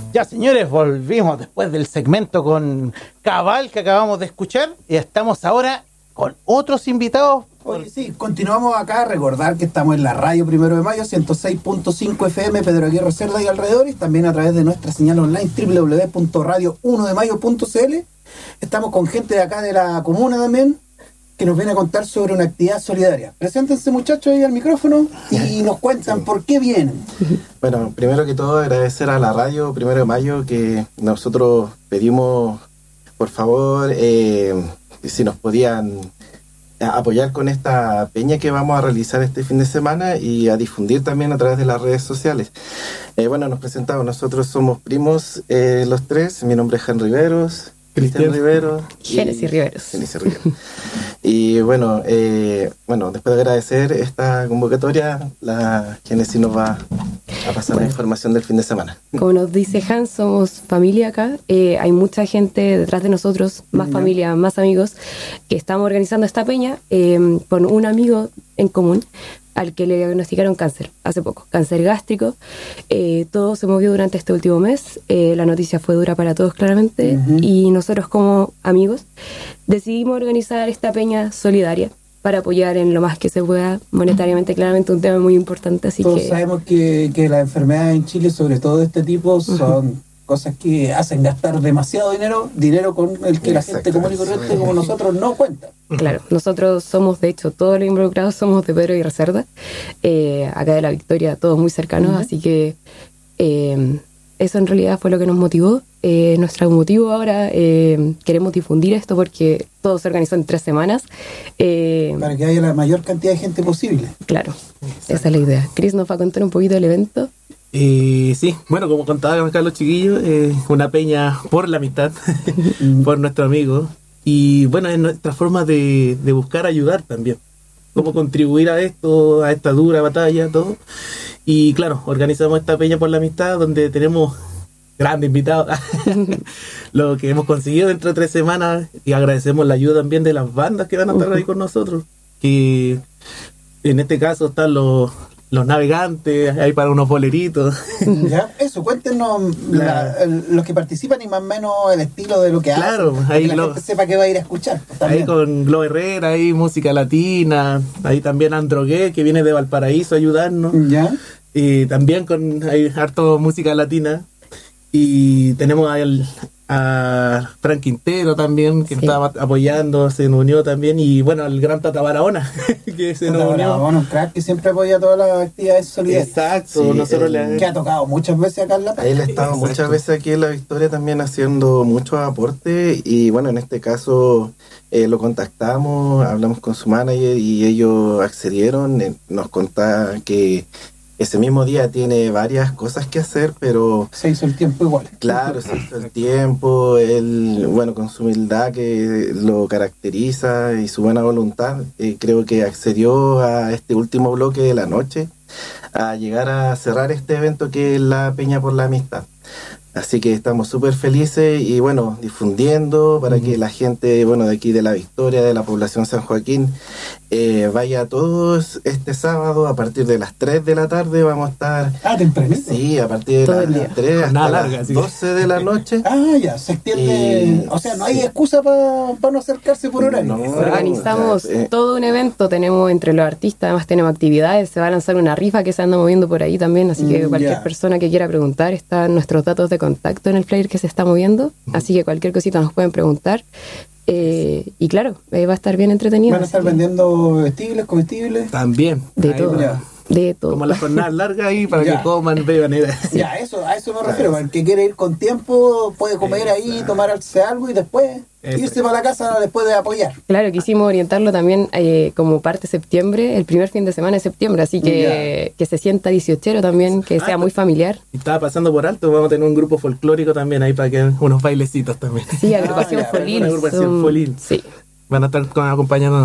Ya, señores, volvimos después del segmento con Cabal que acabamos de escuchar y estamos ahora con otros invitados. Oye, sí, continuamos acá. Recordar que estamos en la radio 1 de mayo, 106.5 FM, Pedro Aguirre Cerda y alrededores, también a través de nuestra señal online www.radio1demayo.cl. Estamos con gente de acá de la comuna también, que nos viene a contar sobre una actividad solidaria. Preséntense, muchachos, ahí al micrófono y nos cuentan por qué vienen. Bueno, primero que todo agradecer a la radio 1 de mayo que nosotros pedimos, por favor, si nos podían apoyar con esta peña que vamos a realizar este fin de semana y a difundir también a través de las redes sociales. Bueno, nos presentamos, nosotros somos primos los tres. Mi nombre es Henry Riveros, Cristian Rivero, Génesis Riveros. Y bueno, después de agradecer esta convocatoria, la Génesis nos va a pasar la información del fin de semana. Como nos dice Hans, somos familia acá. Hay mucha gente detrás de nosotros, más familia, más amigos, que estamos organizando esta peña con un amigo en común al que le diagnosticaron cáncer hace poco, cáncer gástrico. Todo se movió durante este último mes. La noticia fue dura para todos, claramente, y nosotros como amigos decidimos organizar esta peña solidaria para apoyar en lo más que se pueda monetariamente, claramente un tema muy importante. Así todos sabemos que las enfermedades en Chile, sobre todo de este tipo, son cosas que hacen gastar demasiado dinero con el que la gente común y corriente como nosotros no cuenta. Claro, nosotros somos, de hecho, todos los involucrados somos de Pedro Aguirre Cerda, acá de La Victoria, todos muy cercanos, así que eso en realidad fue lo que nos motivó. Nuestro motivo ahora, queremos difundir esto porque todo se organizó en 3 semanas. Para que haya la mayor cantidad de gente posible. Claro, esa es la idea. Chris nos va a contar un poquito del evento. Sí, bueno, como contaban acá los chiquillos, una peña por la amistad, por nuestro amigo. Y bueno, es nuestra forma de buscar ayudar también. Cómo contribuir a esto, a esta dura batalla, todo. Y claro, organizamos esta peña por la amistad donde tenemos grandes invitados. Lo que hemos conseguido dentro de 3 semanas, y agradecemos la ayuda también de las bandas que van a estar ahí con nosotros. Que en este caso están los navegantes, ahí para unos boleritos. Ya, eso, cuéntenos los que participan y más o menos el estilo de lo que claro, hacen, ahí que la gente sepa que va a ir a escuchar. Ahí con Glo Herrera, ahí música latina, ahí también Androgué, que viene de Valparaíso a ayudarnos. Ya. Y también con hay harto música latina. Y tenemos a Frank Quintero también, que estaba apoyando, se nos unió también. Y bueno, al gran Tata Barahona, que se nos unió. Bueno, un crack que siempre apoya todas las actividades solidarias. Exacto, sí, nosotros que ha tocado muchas veces acá en La Paz. Él ha estado muchas veces aquí en La Victoria también haciendo muchos aportes. Y bueno, en este caso lo contactamos, hablamos con su manager y ellos accedieron. Nos contaba que ese mismo día tiene varias cosas que hacer, pero se hizo el tiempo igual. Claro, se hizo el tiempo. Él, bueno, con su humildad que lo caracteriza y su buena voluntad, creo que accedió a este último bloque de la noche a llegar a cerrar este evento que es la Peña por la Amistad. Así que estamos súper felices y bueno, difundiendo para que la gente, bueno, de aquí de La Victoria, de la población San Joaquín, vaya todos este sábado a partir de las 3 de la tarde. Vamos a estar... tempranito. Sí, a partir de las 3 hasta las 12 de la noche. Ya, se extiende. O sea, no hay excusa para no acercarse por horario. Organizamos todo un evento, tenemos entre los artistas, además tenemos actividades, se va a lanzar una rifa que se anda moviendo por ahí también, así que cualquier persona que quiera preguntar, están nuestros datos de contacto en el flyer que se está moviendo, así que cualquier cosita nos pueden preguntar. Y claro, va a estar bien entretenido. ¿Van a estar vendiendo vestibles, comestibles? También. De todo. De todo. Como la jornada larga ahí para que coman, beban. Ya, a eso me refiero. El que quiere ir con tiempo puede comer ahí, tomarse algo y después irse para la casa después de apoyar. Claro, quisimos orientarlo también como parte de septiembre, el primer fin de semana de septiembre, así que se sienta 18ero también, que sea muy familiar. Y estaba pasando por alto, vamos a tener un grupo folclórico también ahí para que unos bailecitos también. Sí, agrupación Folín. Una agrupación Folín. Sí. Van a estar acompañando